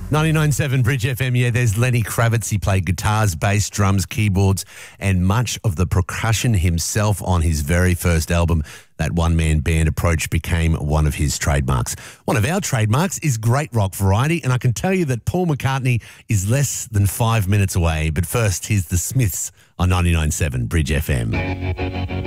99.7 Bridge FM, yeah, there's Lenny Kravitz. He played guitars, bass, drums, keyboards, and much of the percussion himself on his very first album. That one-man band approach became one of his trademarks. One of our trademarks is great rock variety, and I can tell you that Paul McCartney is less than 5 minutes away. But first, here's the Smiths on 99.7 Bridge FM.